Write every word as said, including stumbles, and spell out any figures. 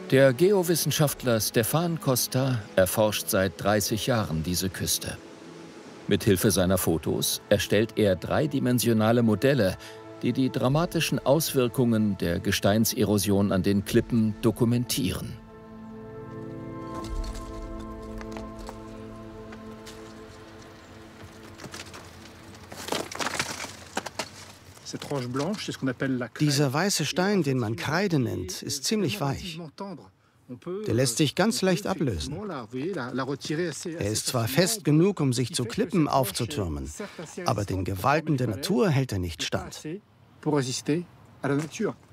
Der Geowissenschaftler Stefan Costa erforscht seit dreißig Jahren diese Küste. Mithilfe seiner Fotos erstellt er dreidimensionale Modelle, die die dramatischen Auswirkungen der Gesteinserosion an den Klippen dokumentieren. Dieser weiße Stein, den man Kreide nennt, ist ziemlich weich. Der lässt sich ganz leicht ablösen. Er ist zwar fest genug, um sich zu Klippen aufzutürmen, aber den Gewalten der Natur hält er nicht stand.